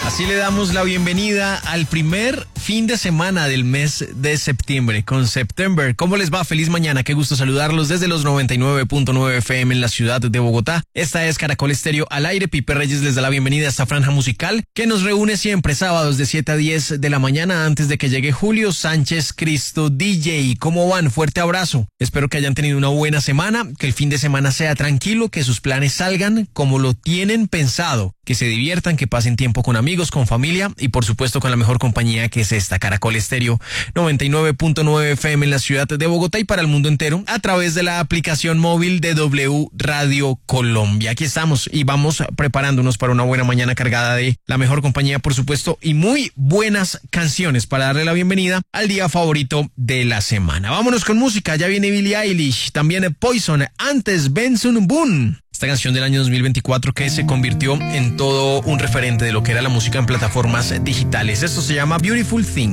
Así le damos la bienvenida al primer fin de semana del mes de septiembre con September. ¿Cómo les va? Feliz mañana. Qué gusto saludarlos desde los 99.9 FM en la ciudad de Bogotá. Esta es Caracol Estéreo al aire. Pipe Reyes les da la bienvenida a esta franja musical que nos reúne siempre sábados de 7 a 10 de la mañana antes de que llegue Julio Sánchez Cristo DJ. ¿Cómo van? Fuerte abrazo. Espero que hayan tenido una buena semana, que el fin de semana sea tranquilo, que sus planes salgan como lo tienen pensado, que se diviertan, que pasen tiempo con amigos, con familia y por supuesto con la mejor compañía que es esta Caracol Estéreo 99.9 FM en la ciudad de Bogotá y para el mundo entero a través de la aplicación móvil de W Radio Colombia. Aquí estamos y vamos preparándonos para una buena mañana cargada de la mejor compañía, por supuesto, y muy buenas canciones para darle la bienvenida al día favorito de la semana. Vámonos con música, ya viene Billie Eilish, también Poison, antes Benson Boone. Esta canción del año 2024 que se convirtió en todo un referente de lo que era la música en plataformas digitales. Esto se llama Beautiful Thing.